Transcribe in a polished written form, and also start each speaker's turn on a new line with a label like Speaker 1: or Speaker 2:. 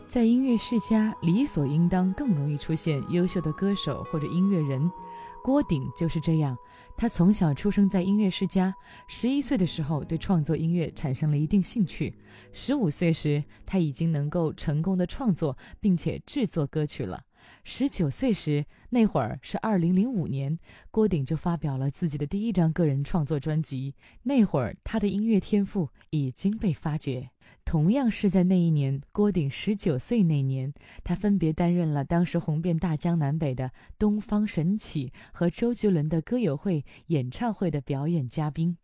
Speaker 1: 在音乐世家理所应当更容易出现优秀的歌手或者音乐人。郭顶就是这样，他从小出生在音乐世家，11岁的时候对创作音乐产生了一定兴趣，15岁时他已经能够成功的创作并且制作歌曲了。19岁时，那会儿是2005年，郭顶就发表了自己的第一张个人创作专辑。那会儿他的音乐天赋已经被发掘。同样是在那一年，郭顶19岁那年，他分别担任了当时红遍大江南北的东方神起和周杰伦的歌友会演唱会的表演嘉宾。